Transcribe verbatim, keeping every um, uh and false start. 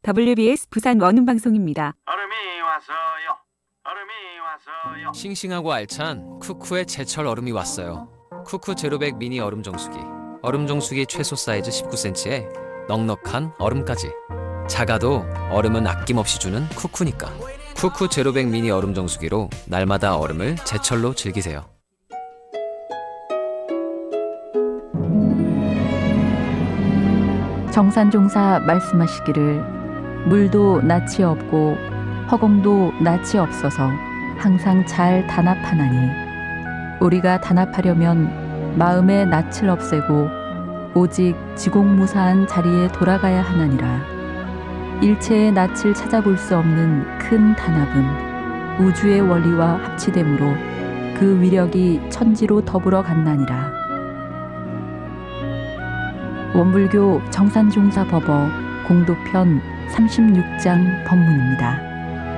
더블유비에스 부산 원음방송입니다. 얼음이 왔어요. 얼음이 왔어요. 싱싱하고 알찬 쿠쿠의 제철 얼음이 왔어요. 쿠쿠 제로백 미니 얼음 정수기. 얼음 정수기 최소 사이즈 십구 센티미터에 넉넉한 얼음까지. 작아도 얼음은 아낌없이 주는 쿠쿠니까. 쿠쿠 제로백 미니 얼음 정수기로 날마다 얼음을 제철로 즐기세요. 정산종사 말씀하시기를 물도 낯이 없고 허공도 낯이 없어서 항상 잘 단합하나니 우리가 단합하려면 마음의 낯을 없애고 오직 지공무사한 자리에 돌아가야 하나니라. 일체의 낯을 찾아볼 수 없는 큰 단합은 우주의 원리와 합치됨으로 그 위력이 천지로 더불어 갔나니라. 원불교 정산종사 법어 공도편 삼십육 장 법문입니다.